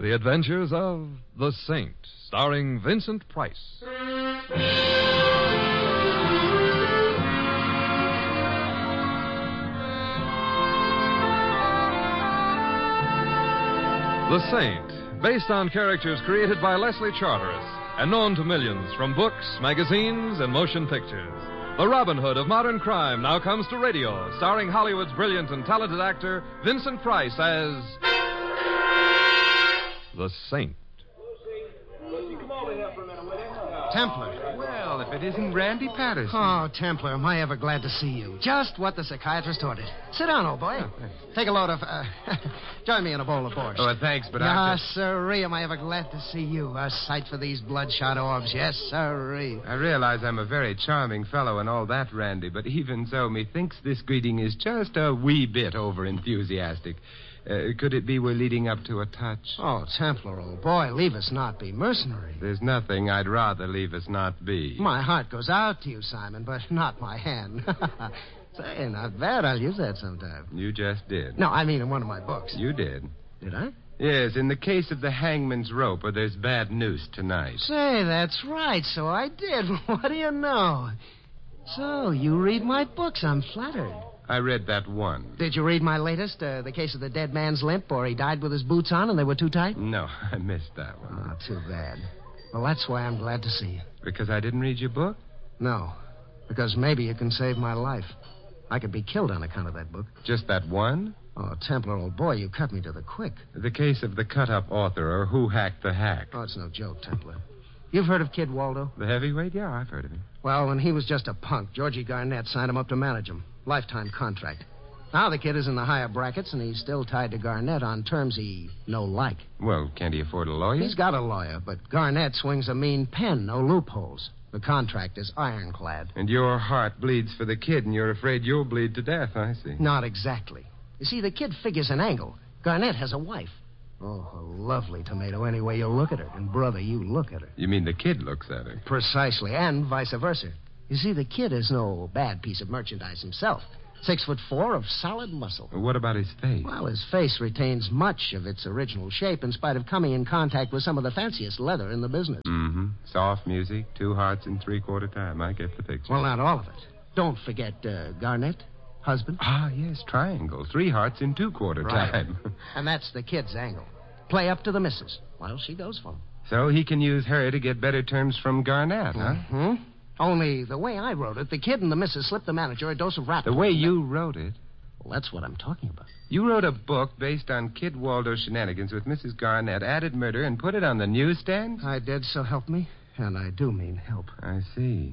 The Adventures of the Saint, starring Vincent Price. The Saint, based on characters created by Leslie Charteris and known to millions from books, magazines, and motion pictures. The Robin Hood of modern crime now comes to radio, starring Hollywood's brilliant and talented actor Vincent Price as the Saint. Templar. Well, if it isn't Randy Patterson. Oh, Templar, am I ever glad to see you. Just what the psychiatrist ordered. Sit down, old boy. Take a load of, join me in a bowl of borscht. Oh, thanks, but Yes, sirree, am I ever glad to see you. A sight for these bloodshot orbs. Yes, sirree. I realize I'm a very charming fellow and all that, Randy, but even so, methinks this greeting is just a wee bit over-enthusiastic. Could it be we're leading up to a touch? Oh, Templar, old boy, leave us not be mercenary. There's nothing I'd rather leave us not be. My heart goes out to you, Simon, but not my hand. Say, not bad. I'll use that sometime. You just did. No, I mean in one of my books. You did. Did I? Yes, in the case of the hangman's rope, or there's bad news tonight. Say, that's right. So I did. What do you know? So, you read my books. I'm flattered. I read that one. Did you read my latest, the case of the dead man's limp, or he died with his boots on and they were too tight? No, I missed that one. Oh, too bad. Well, that's why I'm glad to see you. Because I didn't read your book? No, because maybe you can save my life. I could be killed on account of that book. Just that one? Oh, Templar, old boy, you cut me to the quick. The case of the cut-up author, or who hacked the hack. Oh, it's no joke, Templar. You've heard of Kid Waldo? The heavyweight? Yeah, I've heard of him. Well, when he was just a punk, Georgie Garnett signed him up to manage him. Lifetime contract. Now the kid is in the higher brackets, and he's still tied to Garnett on terms he no like. Well, can't he afford a lawyer? He's got a lawyer, but Garnett swings a mean pen, no loopholes. The contract is ironclad. And your heart bleeds for the kid, and you're afraid you'll bleed to death, I see. Not exactly. You see, the kid figures an angle. Garnett has a wife. Oh, a lovely tomato any way you look at her. And, brother, you look at her. You mean the kid looks at her? Precisely, and vice versa. You see, the kid is no bad piece of merchandise himself. 6'4" of solid muscle. What about his face? Well, his face retains much of its original shape in spite of coming in contact with some of the fanciest leather in the business. Mm-hmm. Soft music, 2 hearts in 3/4 time. I get the picture. Well, not all of it. Don't forget Garnett, husband. Ah, yes, triangle. 3 hearts in 2/4 Right. time. And that's the kid's angle. Play up to the missus. Well, she goes for him. So he can use her to get better terms from Garnett, huh? Mm-hmm. Only the way I wrote it, the kid and the missus slipped the manager a dose of rap. The way you wrote it? Well, that's what I'm talking about. You wrote a book based on Kid Waldo's shenanigans with Mrs. Garnett, added murder, and put it on the newsstand? I did, so help me. And I do mean help. I see.